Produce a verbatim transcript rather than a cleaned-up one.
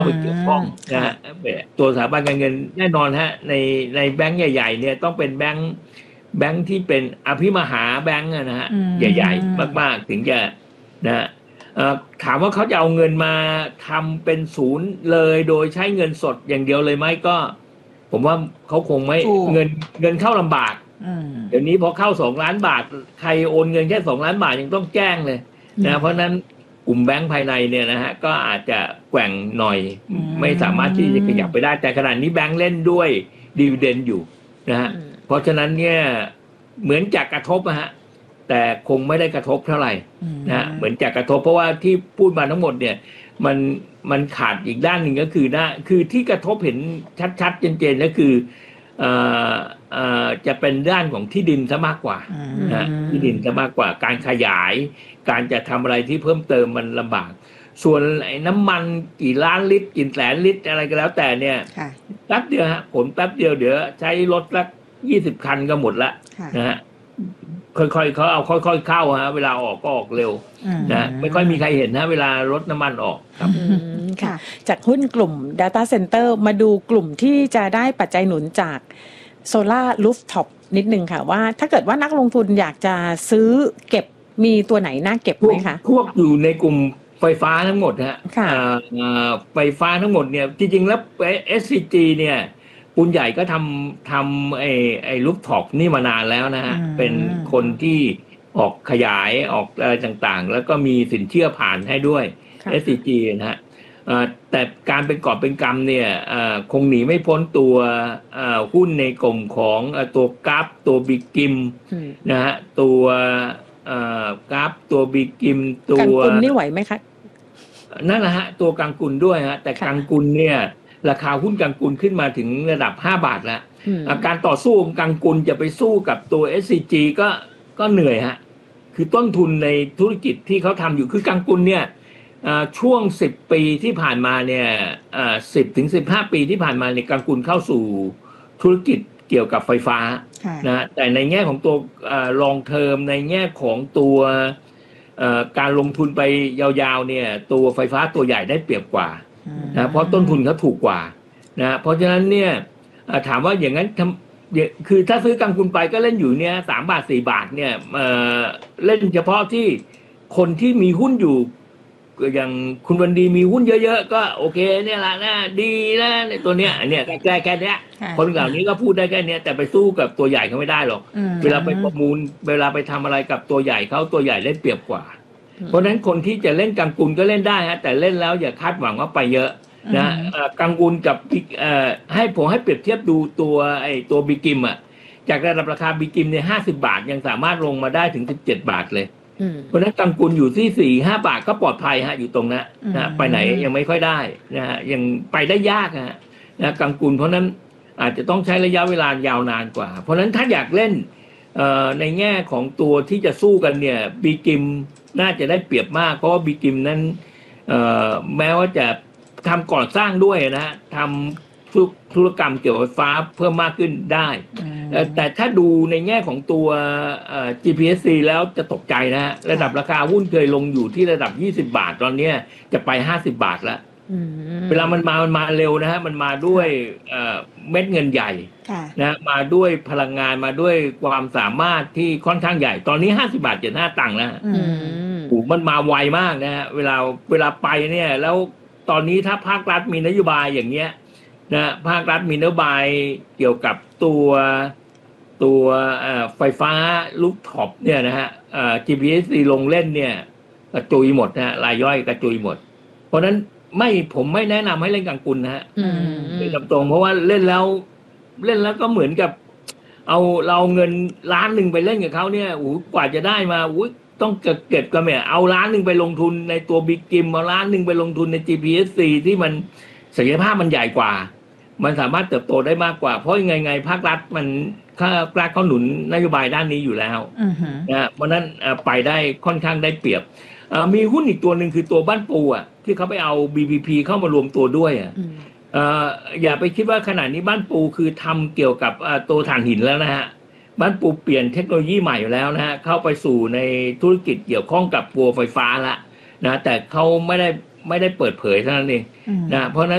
ไปเกี่ยวข้องนะฮะตัวสถาบันการเงินแน่นอนฮะในในแบงก์ใหญ่ๆเนี่ยต้องเป็นแบงก์แบงก์ที่เป็นอภิมหาแบงก์นะฮะใหญ่ๆมากๆถึงจะนะถามว่าเขาจะเอาเงินมาทำเป็นศูนย์เลยโดยใช้เงินสดอย่างเดียวเลยไหมก็ผมว่าเขาคงไม่เงินเงินเข้าลำบากเดี๋ยวนี้พอเข้าสองล้านบาทใครโอนเงินแค่สองล้านบาทยังต้องแจ้งเลยนะเพราะนั้นกลุ่มแบงก์ภายในเนี่ยนะฮะก็อาจจะแกว่งหน่อยไม่สามารถที่จะขยับไปได้แต่ขณะนี้แบงก์เล่นด้วยดิวิเดนด์อยู่นะฮะเพราะฉะนั้นเนี่ยเหมือนจะกระทบนะฮะแต่คงไม่ได้กระทบเท่าไหร่นะเหมือนจะกระทบเพราะว่าที่พูดมาทั้งหมดเนี่ยมันมันขาดอีกด้านหนึ่งก็คือด้านคือที่กระทบเห็นชัดๆเจนๆก็คือเอ่อเอ่อจะเป็นด้านของที่ดินซะมากกว่านะที่ดินซะมากกว่าการขยายการจะทำอะไรที่เพิ่มเติมมันลำบากส่วนไอ้น้ำมันกี่ล้านลิตรกี่แสนลิตรอะไรก็แล้วแต่เนี่ยแป๊บเดียวฮะผมแป๊บเดียวเดี๋ยวใช้รถสักยี่สิบคันก็หมดละนะฮะค่อยๆเขาเอาค่อยๆเข้าฮะเวลาออกก็ออกเร็วนะไม่ค่อยมีใครเห็นนะเวลารถน้ำมันออกครับค่ะจากหุ้นกลุ่ม Data Center มาดูกลุ่มที่จะได้ปัจจัยหนุนจาก Solar Rooftop นิดนึงค่ะว่าถ้าเกิดว่านักลงทุนอยากจะซื้อเก็บมีตัวไหนน่าเก็บไหมคะพวกอยู่ในกลุ่มไฟฟ้าทั้งหมดฮะไฟฟ้าทั้งหมดเนี่ยจริงๆแล้ว เอส ซี จี เนี่ยปูนใหญ่ก็ทำทำไอ้ไอ้ลูฟท็อปนี่มานานแล้วนะฮะเป็นคนที่ออกขยายออกอะไรต่างๆแล้วก็มีสินเชื่อผ่านให้ด้วย เอส ซี จี นะฮะแต่การเป็นกอบเป็นกำเนี่ยคงหนีไม่พ้นตัวหุ้นในกลุ่มของตัวกราฟตัวบิกกิมนะฮะตัวกราฟตัวบิกกิมตัวกังกุลนี่ไหวไหมคะนั่นแหละฮะตัวกังกุลด้วยฮะแต่กังกุลเนี่ยราคาหุ้นกังกุลขึ้นมาถึงระดับห้าบาทแล้วการต่อสู้ของกังกุลจะไปสู้กับตัว เอส ซี จี ก็ก็เหนื่อยฮะคือต้นทุนในธุรกิจที่เขาทำอยู่คือกังกุลเนี่ยช่วงสิบปีที่ผ่านมาเนี่ยสิบถึงสิบห้าปีที่ผ่านมาเนี่ยกังกุลเข้าสู่ธุรกิจเกี่ยวกับไฟฟ้านะแต่ในแง่ของตัวลองเทอมในแง่ของตัวการลงทุนไปยาวๆเนี่ยตัวไฟฟ้าตัวใหญ่ได้เปรียบกว่านะเพราะต้นทุนเขาถูกกว่านะเพราะฉะนั้นเนี่ยถามว่าอย่างนั้นคือถ้าซื้อกังกุลไปก็เล่นอยู่เนี่ยสามบาทสี่บาทเนี่ยเล่นเฉพาะที่คนที่มีหุ้นอยู่อย่างคุณวันดีมีหุ้นเยอะๆก็โอเคเนี่ยแหละนะดีนะในตัวเนี้ยเนี่ยแค่แค่นี้คนเหล่านี้ก็พูดได้แค่นี้แต่ไปสู้กับตัวใหญ่เขาไม่ได้หรอกเวลาไปประมูลเวลาไปทำอะไรกับตัวใหญ่เขาตัวใหญ่ได้เปรียบกว่าเพราะฉะนั้นคนที่จะเล่นกังกุลก็เล่นได้ฮะแต่เล่นแล้วอย่าคาดหวังว่าไปเยอะนะกังกุลกับให้ผมให้เปรียบเทียบดูตัวไอ้ตัวบิกิมอ่ะจากระดับราคาบิกิมเนี่ยห้าสิบบาทยังสามารถลงมาได้ถึงสิบเจ็ดบาทเลยเพราะฉะนั้นกังกุลอยู่ที่สี่ห้าบาทก็ปลอดภัยฮะอยู่ตรงนั้นนะไปไหนยังไม่ค่อยได้นะฮะยังไปได้ยากฮะนะกังกุลเพราะนั้นอาจจะต้องใช้ระยะเวลายาวนานกว่าเพราะฉะนั้นถ้าอยากเล่นในแง่ของตัวที่จะสู้กันเนี่ยบิกิมน่าจะได้เปรียบมากเพราะว่าบิกิมนั้นแม้ว่าจะทำก่อสร้างด้วยนะฮะทำธุรกรรมเกี่ยวกับไฟฟ้าเพิ่มมากขึ้นได้แต่ถ้าดูในแง่ของตัว จี พี เอส ซี แล้วจะตกใจนะฮะระดับราคาหุ้นเคยลงอยู่ที่ระดับยี่สิบบาทตอนนี้จะไปห้าสิบบาทแล้วเวลามันมามันมาเร็วนะฮะมันมาด้วยเม็ดเงินใหญ่นะมาด้วยพลังงานมาด้วยความสามารถที่ค่อนข้างใหญ่ตอนนี้ห้าสิบบาทเจ็ดห้าตังค์แล้วโอ้มันมาไวมากนะฮะเวลาเวลาไปเนี่ยแล้วตอนนี้ถ้าภาครัฐมีนโยบายอย่างเงี้ยนะภาครัฐมีนโยบายเกี่ยวกับตัวตัวไฟฟ้าลูฟท็อปเนี่ยนะฮะ จี พี เอส ซี ลงเล่นเนี่ยกระจุยหมดนะรายย่อยกระจุยหมดเพราะนั้นไม่ผมไม่แนะนำให้เล่นกังกุลนะฮะเป็นลำตรงเพราะว่าเล่นแล้วเล่นแล้วก็เหมือนกับเอาเราเงินล้านหนึ่งไปเล่นกับเขาเนี่ยโอ้กว่าจะได้มาอุ้ยต้องเก็บกันเนี่ยเอาล้านหนึ่งไปลงทุนในตัวบิ๊กกิมเอาล้านหนึ่งไปลงทุนใน จี พี เอส ซี ที่มันศักยภาพมันใหญ่กว่ามันสามารถเติบโตได้มากกว่าเพราะยังไงไงภาครัฐมันภาครัฐเขาหนุนนโยบายด้านนี้อยู่แล้วนะเพราะนั้นไปได้ค่อนข้างได้เปรียบมีหุ้นอีกตัวหนึ่งคือตัวบ้านปูอ่ะที่เขาไปเอา บี พี พี เข้ามารวมตัวด้วยอ่ะอย่าไปคิดว่าขณะนี้บ้านปูคือทำเกี่ยวกับตัวถ่านหินแล้วนะฮะบ้านปูเปลี่ยนเทคโนโลยีใหม่แล้วนะฮะเข้าไปสู่ในธุรกิจเกี่ยวข้องกับตัวไฟฟ้าละนะแต่เขาไม่ได้ไม่ได้เปิดเผยเท่านั้นเองนะเพราะนั้น